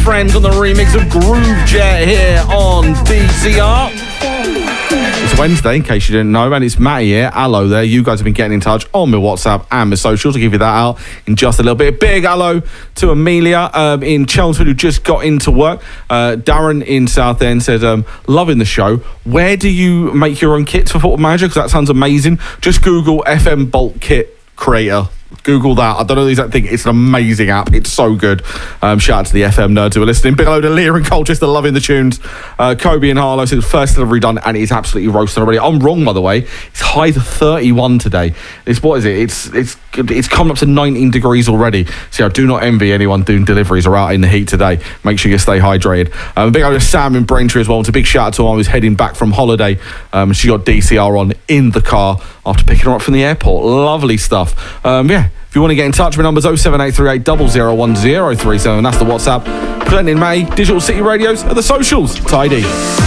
Friends on the remix of Groove Jet here on DCR. It's Wednesday, in case you didn't know, and it's Matty here. Hello there. You guys have been getting in touch on my WhatsApp and my socials. I'll give you that out in just a little bit. Big hello to Amelia in Chelmsford, who just got into work. Darren in Southend said, loving the show. Where do you make your own kits for Football Manager? Because that sounds amazing. Just Google FM Bolt Kit Creator. Google that. I don't know the exact thing. It's an amazing app. It's so good. Shout out to the FM nerds who are listening. Big hello to Leah and Colchester, loving the tunes. Kobe and Harlow said first delivery done, and it's absolutely roasting already. I'm wrong, by the way. It's high to 31 today. What is it? It's coming up to 19 degrees already. So I do not envy anyone doing deliveries or out in the heat today. Make sure you stay hydrated. Big hello to Sam in Braintree as well. It's a big shout out to her. I was heading back from holiday. She got DCR on in the car after picking her up from the airport. Lovely stuff. If you want to get in touch, my number's 07838 001037. That's the WhatsApp. Presenting May, Digital City Radios, are the socials. Tidy.